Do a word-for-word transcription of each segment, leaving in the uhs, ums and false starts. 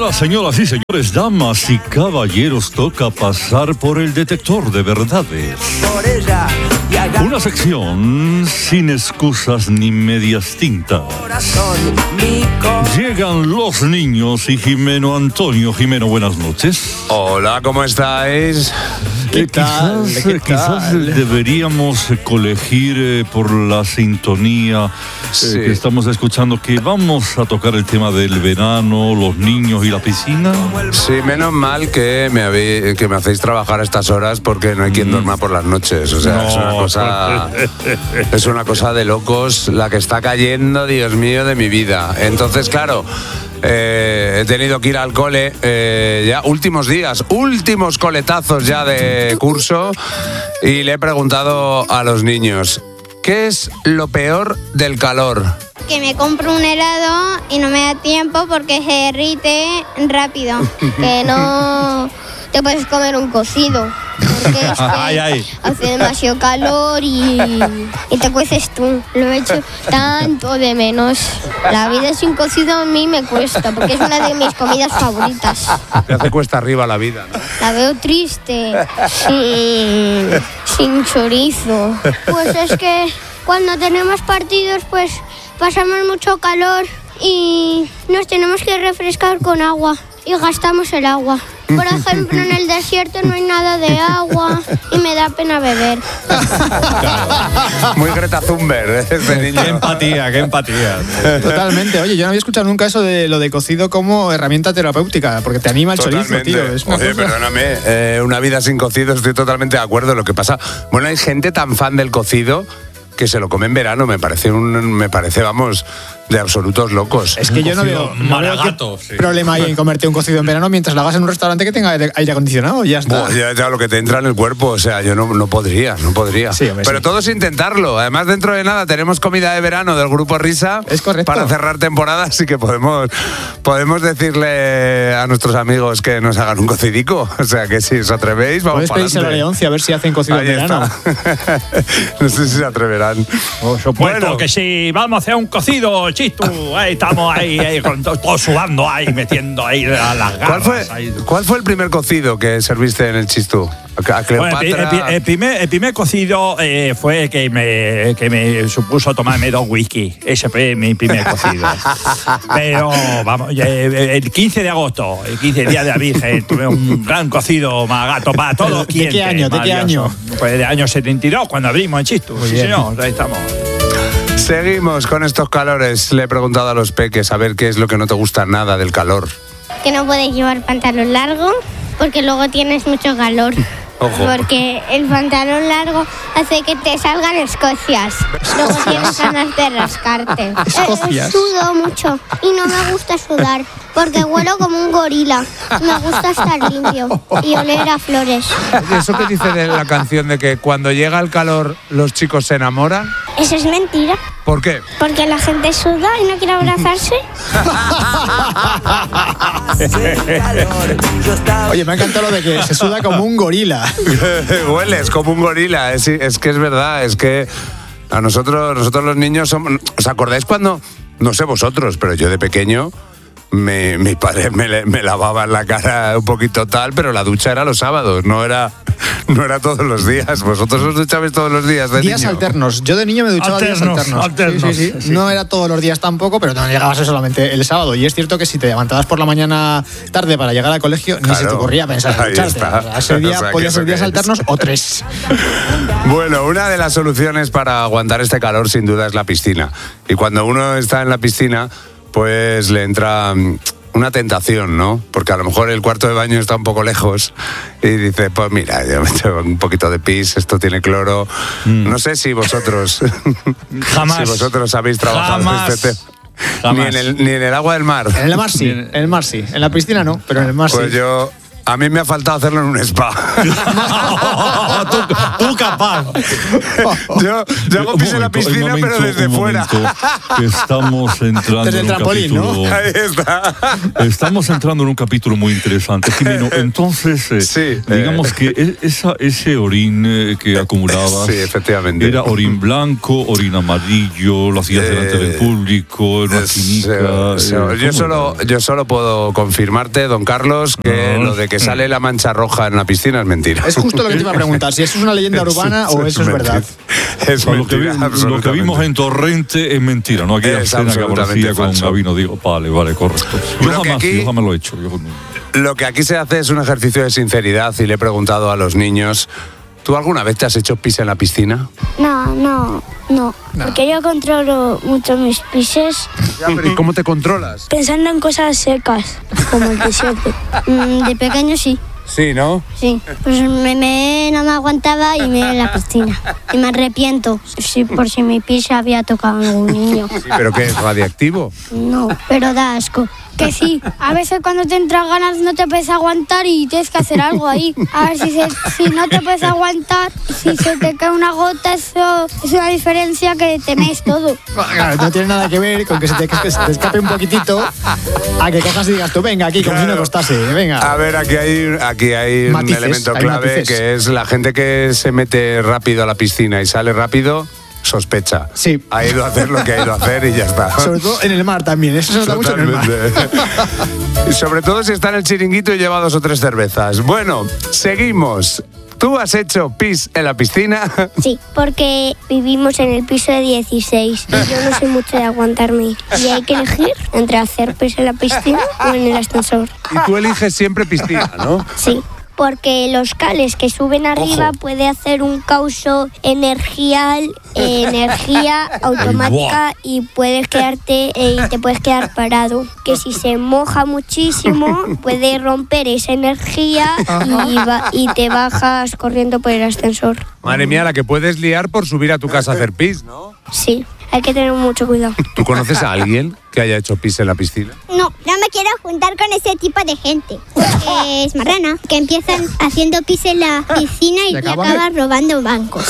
Ahora, señoras y señores, damas y caballeros, toca pasar por el detector de verdades. Una sección sin excusas ni medias tintas. Llegan los niños y Jimeno Antonio. Jimeno, buenas noches. Hola, ¿cómo estáis? ¿Qué tal? Quizás, ¿Qué quizás tal? deberíamos colegir eh, por la sintonía sí. eh, que estamos escuchando que vamos a tocar el tema del verano, los niños y la piscina. Sí, menos mal que me, habéis, que me hacéis trabajar a estas horas porque no hay quien duerma por las noches. O sea, no. es una cosa es una cosa de locos la que está cayendo, Dios mío, de mi vida. Entonces, claro, Eh, he tenido que ir al cole eh, ya últimos días, últimos coletazos ya de curso, y le he preguntado a los niños, ¿qué es lo peor del calor? Que me compro un helado y no me da tiempo porque se derrite rápido. Que no te puedes comer un cocido. Porque es que ay, ay. hace demasiado calor y, y te cueces tú. Lo he hecho tanto de menos. La vida sin cocido a mí me cuesta porque es una de mis comidas favoritas. Te hace cuesta arriba la vida, ¿no? La veo triste, sin, sin chorizo. Pues es que cuando tenemos partidos pues pasamos mucho calor y nos tenemos que refrescar con agua y gastamos el agua. Por ejemplo, en el desierto no hay nada de agua y me da pena beber. Claro. Muy Greta Thunberg, este niño. Qué empatía, qué empatía. Totalmente. Oye, yo no había escuchado nunca eso de lo de cocido como herramienta terapéutica, porque te anima el chorizo, tío. Es una Oye, cosa... perdóname, eh, una vida sin cocido, estoy totalmente de acuerdo. Lo que pasa, bueno, hay gente tan fan del cocido que se lo come en verano, me parece un, me parece, vamos, de absolutos locos. Es que yo no veo, no veo qué sí. problema hay en comerte un cocido en verano mientras lo hagas en un restaurante que tenga aire, aire acondicionado, ya está. Buah, ya, ya lo que te entra en el cuerpo, o sea, yo no, no podría, no podría. Sí, hombre, Pero sí. todo es intentarlo. Además, dentro de nada tenemos comida de verano del Grupo Risa. Es correcto. Para cerrar temporada, así que podemos, podemos decirle a nuestros amigos que nos hagan un cocidico. O sea, que si os atrevéis, vamos Puedes para pedírselo a Leoncia a ver si hacen cocido Ahí en verano. No sé si se atreverán. Por supuesto bueno. que sí, vamos a hacer un cocido, Chistu. Ahí estamos ahí, ahí con todo, todo sudando ahí, metiendo ahí a las garras. ¿Cuál fue, ahí. ¿Cuál fue el primer cocido que serviste en el Chistu? A Bueno, el, el, el, primer, el primer cocido eh, fue que me, que me supuso tomarme dos whisky. Ese fue mi primer cocido. Pero, vamos, el quince de agosto, el quince día de la Virgen, tuve un gran cocido magato para todos. ¿De qué año? ¿De qué año? Pues de año setenta y dos, cuando abrimos el Chistu. Muy sí, bien. señor, ahí estamos. Seguimos con estos calores. Le he preguntado a los peques a ver qué es lo que no te gusta nada del calor. Que no puedes llevar pantalón largo porque luego tienes mucho calor. Ojo. Porque el pantalón largo hace que te salgan escocias. Luego tienes ganas de rascarte. Escocias. Eh, sudo mucho y no me gusta sudar porque huelo como un gorila. Me gusta estar limpio y oler a flores. ¿Eso que dice de la canción de que cuando llega el calor los chicos se enamoran? Eso es mentira. ¿Por qué? Porque la gente suda y no quiere abrazarse. Oye, me ha encantado lo de que se suda como un gorila. Hueles como un gorila. Es, es que es verdad, es que a nosotros, nosotros los niños somos... ¿Os acordáis cuando, no sé vosotros, pero yo de pequeño... Mi, mi padre me, me lavaba la cara un poquito tal, pero la ducha era los sábados, no era, no era todos los días. ¿Vosotros os duchabais todos los días de Días niño? alternos. Yo de niño me duchaba alternos, días alternos. alternos. Sí, sí, sí. Sí. No era todos los días tampoco, pero no llegabas a solamente el sábado. Y es cierto que si te levantabas por la mañana tarde para llegar al colegio, Claro. ni se te ocurría pensar en Ahí ducharte. está. O sea, ese día O sea, podía que ser eso días que es. alternos o tres. Bueno, una de las soluciones para aguantar este calor sin duda es la piscina. Y cuando uno está en la piscina, pues le entra una tentación, ¿no? Porque a lo mejor el cuarto de baño está un poco lejos y dice, pues mira, yo me echo un poquito de pis, esto tiene cloro. Mm. No sé si vosotros... Jamás. si vosotros habéis trabajado Jamás. este tema. Jamás. Ni en, el, ni en el agua del mar. En el mar sí, en el mar sí. En la piscina no, pero en el mar Pues sí. yo... A mí me ha faltado hacerlo en un spa. tú, tú capaz. yo, yo hago pis en la piscina, momento, pero desde fuera. Estamos entrando desde el en un trampolín, capítulo... ¿no? Ahí está. Estamos entrando en un capítulo muy interesante, Jimeno. Entonces, eh, sí, digamos eh. que esa, ese orín eh, que acumulabas... Sí, efectivamente. Era orín blanco, orín amarillo, lo hacías eh, delante del público, en una quinica... Se, se, eh, yo, solo, yo solo puedo confirmarte, don Carlos, que no. lo de que sale la mancha roja en la piscina es mentira. Es justo lo que te iba a preguntar, si eso es una leyenda urbana es, o eso es, es verdad. Es no, mentira, lo, que vi, lo que vimos en Torrente es mentira, ¿no? Aquella escena que aparecía con Gabino, digo, vale, vale, correcto. Yo jamás, aquí, yo jamás lo he hecho. Yo... Lo que aquí se hace es un ejercicio de sinceridad y le he preguntado a los niños, ¿tú alguna vez te has hecho pis en la piscina? No, no, no, no. Porque yo controlo mucho mis pises. Ya, pero ¿y cómo te controlas? Pensando en cosas secas, como el desierto. mm, de pequeño sí. Sí, ¿no? Sí, pues me, me, no me aguantaba y me en la piscina. Y me arrepiento, sí, por si mi pis había tocado a algún niño. Sí, ¿pero qué es, radiactivo? No, pero da asco. Que sí, a veces cuando te entran ganas no te puedes aguantar y tienes que hacer algo ahí. A ver si, se, si no te puedes aguantar, si se te cae una gota, eso es una diferencia que te mees todo. Claro, no tiene nada que ver con que se te, que se te escape un poquitito a que cojas y digas tú, venga, aquí, como claro. si no costase, venga. A ver, aquí hay, aquí hay matices, un elemento hay clave matices. Que es la gente que se mete rápido a la piscina y sale rápido. Sospecha. Sí. Ha ido a hacer lo que ha ido a hacer y ya está. Sobre todo en el mar también, eso se nota mucho en el mar. Y sobre todo si está en el chiringuito y lleva dos o tres cervezas. Bueno, seguimos. ¿Tú has hecho pis en la piscina? Sí, porque vivimos en el piso de dieciséis. Y yo no soy mucho de aguantarme. Y hay que elegir entre hacer pis en la piscina o en el ascensor. Y tú eliges siempre piscina, ¿no? Sí. Porque los cables que suben arriba Ojo. puede hacer un causo energial, eh, energía automática y puedes quedarte eh, y te puedes quedar parado. Que si se moja muchísimo puede romper esa energía y, va, y te bajas corriendo por el ascensor. Madre mía, la que puedes liar por subir a tu casa a hacer pis, ¿no? Sí. Hay que tener mucho cuidado. ¿Tú conoces a alguien que haya hecho pis en la piscina? No, no me quiero juntar con ese tipo de gente. Porque es marrana, que empiezan haciendo pis en la piscina y te acaban robando bancos.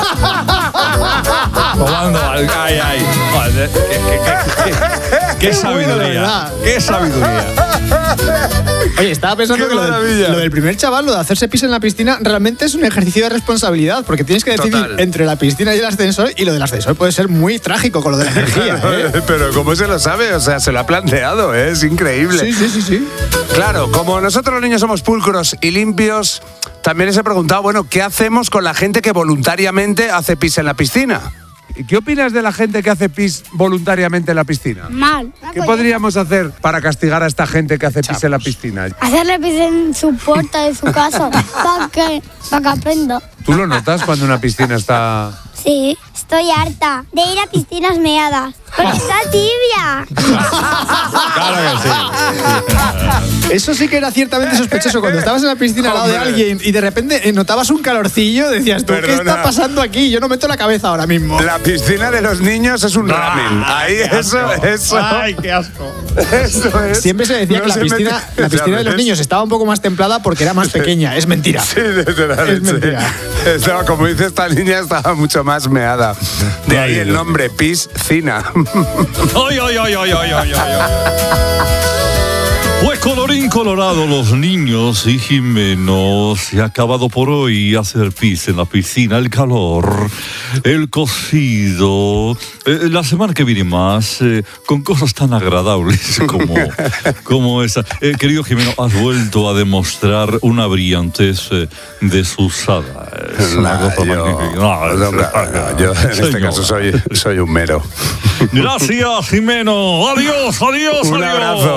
Robando bancos, ay, ay. Joder, qué, qué, qué, qué, qué sabiduría, qué sabiduría. Oye, estaba pensando que lo del, lo del primer chaval, lo de hacerse pis en la piscina, realmente es un ejercicio de responsabilidad, porque tienes que decidir Total. entre la piscina y el ascensor, y lo del ascensor puede ser muy trágico con lo de la energía. ¿eh? Pero ¿cómo se lo sabe? O sea, se lo ha planteado, ¿eh? Es increíble. Sí, sí, sí, sí. Claro, como nosotros los niños somos pulcros y limpios, también les he preguntado, bueno, ¿qué hacemos con la gente que voluntariamente hace pis en la piscina? ¿Y qué opinas de la gente que hace pis voluntariamente en la piscina? Mal. ¿Qué podríamos hacer para castigar a esta gente que hace pis en la piscina? Hacerle pis en su puerta de su casa para que, para que aprenda. ¿Tú lo notas cuando una piscina está...? Sí, estoy harta de ir a piscinas meadas. Porque está tibia. Claro que sí. Eso sí que era ciertamente sospechoso. Cuando estabas en la piscina al lado de alguien y de repente notabas un calorcillo, decías tú, Perdona. ¿qué está pasando aquí? Yo no meto la cabeza ahora mismo. La piscina de los niños es un ramen. Ahí eso, eso. Ay, qué asco. Eso es. Siempre se decía no que la piscina, mete... la piscina de los niños estaba un poco más templada porque era más pequeña. Es mentira. Sí, literal, es mentira. Sí. Estaba, como dice esta niña, estaba mucho más meada. De ahí el nombre, piscina. ¡Ay, ay, ay, ay, ay, ay, ay! Pues colorín colorado, los niños y Jimeno se ha acabado por hoy hacer pis en la piscina, el calor, el cocido. Eh, la semana que viene más, eh, con cosas tan agradables como, como esa. Eh, querido Jimeno, has vuelto a demostrar una brillantez eh, desusada. Es una nah, cosa yo, magnífica. No, no, no, yo en este caso soy, soy un mero. Gracias, Jimeno. Adiós, adiós, un adiós. abrazo.